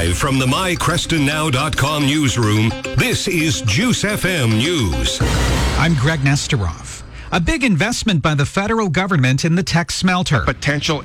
Live from the MyCrestonNow.com newsroom, this is Juice FM News. I'm Greg Nesterov. A big investment by the federal government in the Teck smelter. Potential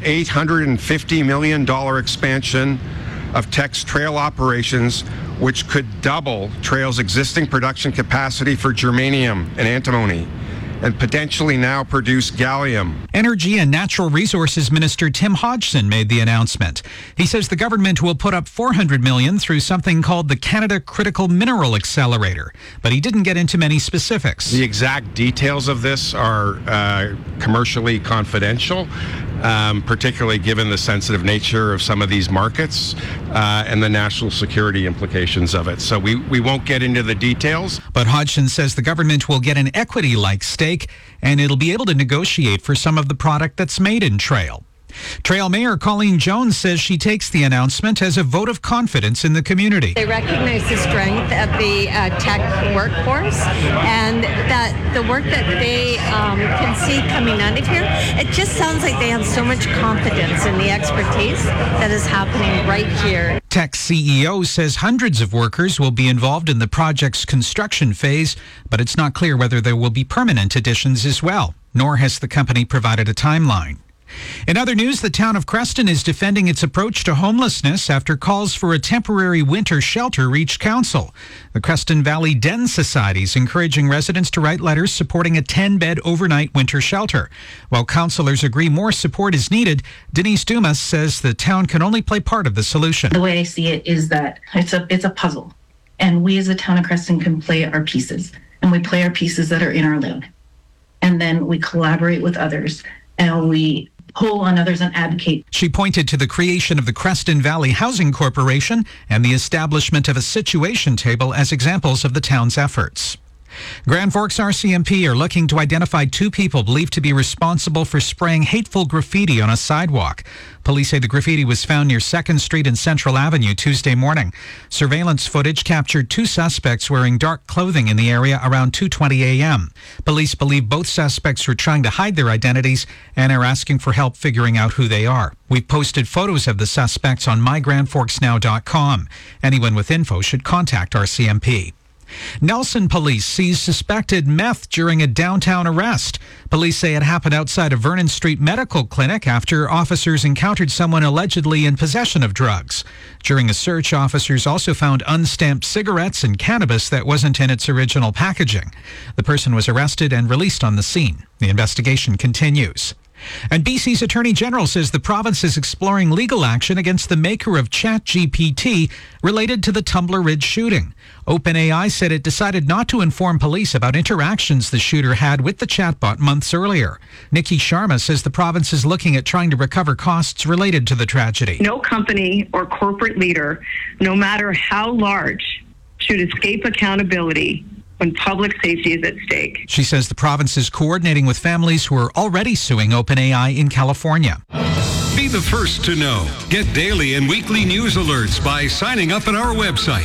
$850 million expansion of Teck's Trail operations, which could double Trail's existing production capacity for germanium and antimony, and potentially now produce gallium. Energy and Natural Resources Minister Tim Hodgson made the announcement. He says the government will put up $400 million through something called the Canada Critical Mineral Accelerator, but he didn't get into many specifics. The exact details of this are commercially confidential, particularly given the sensitive nature of some of these markets and the national security implications of it. So we won't get into the details. But Hodgson says the government will get an equity-like stake, and it'll be able to negotiate for some of the product that's made in Trail. Trail Mayor Colleen Jones says she takes the announcement as a vote of confidence in the community. They recognize the strength of the Teck workforce and that the work that they can see coming out of here, it just sounds like they have so much confidence in the expertise that is happening right here. Teck's CEO says hundreds of workers will be involved in the project's construction phase, but it's not clear whether there will be permanent additions as well, nor has the company provided a timeline. In other news, the town of Creston is defending its approach to homelessness after calls for a temporary winter shelter reached council. The Creston Valley Den Society is encouraging residents to write letters supporting a 10-bed overnight winter shelter. While councillors agree more support is needed, Denise Dumas says the town can only play part of the solution. The way I see it is that it's a puzzle, and we as a town of Creston can play our pieces, and we play our pieces that are in our lane. And then we collaborate with others, and we pull on others and advocate. She pointed to the creation of the Creston Valley Housing Corporation and the establishment of a situation table as examples of the town's efforts. Grand Forks RCMP are looking to identify two people believed to be responsible for spraying hateful graffiti on a sidewalk. Police say the graffiti was found near 2nd Street and Central Avenue Tuesday morning. Surveillance footage captured two suspects wearing dark clothing in the area around 2:20 a.m. Police believe both suspects were trying to hide their identities and are asking for help figuring out who they are. We've posted photos of the suspects on mygrandforksnow.com. Anyone with info should contact RCMP. Nelson police seized suspected meth during a downtown arrest. Police say it happened outside a Vernon Street medical clinic after officers encountered someone allegedly in possession of drugs. During a search, officers also found unstamped cigarettes and cannabis that wasn't in its original packaging. The person was arrested and released on the scene. The investigation continues. And BC's Attorney General says the province is exploring legal action against the maker of ChatGPT related to the Tumbler Ridge shooting. OpenAI said it decided not to inform police about interactions the shooter had with the chatbot months earlier. Nikki Sharma says the province is looking at trying to recover costs related to the tragedy. No company or corporate leader, no matter how large, should escape accountability when public safety is at stake. She says the province is coordinating with families who are already suing OpenAI in California. Be the first to know. Get daily and weekly news alerts by signing up at our website,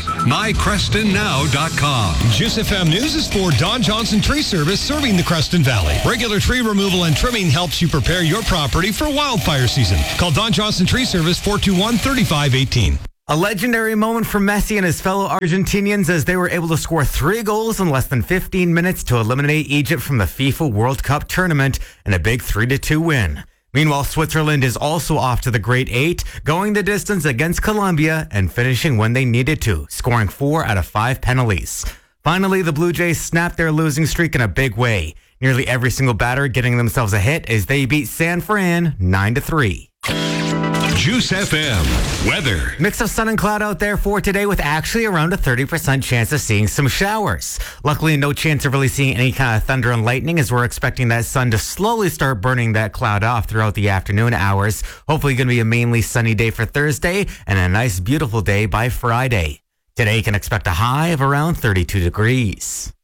mycrestonnow.com. Juice FM News is for Don Johnson Tree Service, serving the Creston Valley. Regular tree removal and trimming helps you prepare your property for wildfire season. Call Don Johnson Tree Service 421-3518. A legendary moment for Messi and his fellow Argentinians as they were able to score 3 goals in less than 15 minutes to eliminate Egypt from the FIFA World Cup tournament in a big 3-2 win. Meanwhile, Switzerland is also off to the Great 8, going the distance against Colombia and finishing when they needed to, scoring 4 out of 5 penalties. Finally, the Blue Jays snapped their losing streak in a big way. Nearly every single batter getting themselves a hit as they beat San Fran 9-3. Juice FM weather. Mix of sun and cloud out there for today with actually around a 30% chance of seeing some showers. Luckily, no chance of really seeing any kind of thunder and lightning as we're expecting that sun to slowly start burning that cloud off throughout the afternoon hours. Hopefully going to be a mainly sunny day for Thursday and a nice beautiful day by Friday. Today you can expect a high of around 32 degrees.